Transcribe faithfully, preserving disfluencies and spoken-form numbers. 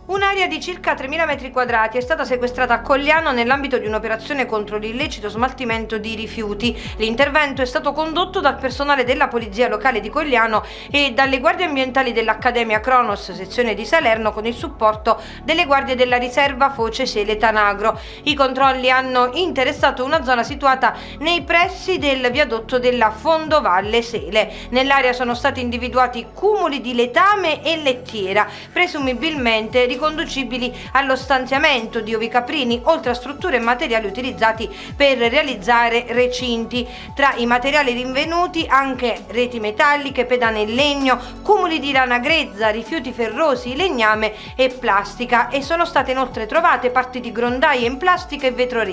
Un'area di circa tremila metri quadrati è stata sequestrata a Cogliano nell'ambito di un'operazione contro l'illecito smaltimento di rifiuti. L'intervento è stato condotto dal personale della Polizia Locale di Cogliano e dalle guardie ambientali dell'Accademia Cronos, sezione di Salerno, con il supporto delle guardie della riserva Foce Sele Tanagro. I controlli hanno interessato una zona situata nei pressi del viadotto della Fondovalle Sele. Nell'area sono stati individuati cumuli di letame e lettiera, presumibilmente riconducibili allo stanziamento di ovi-caprini, oltre a strutture e materiali utilizzati per realizzare recinti. Tra i materiali rinvenuti anche reti metalliche, pedane in legno, cumuli di lana grezza, rifiuti ferrosi, legname e plastica, e sono state inoltre trovate parti di grondaie in plastica e vetro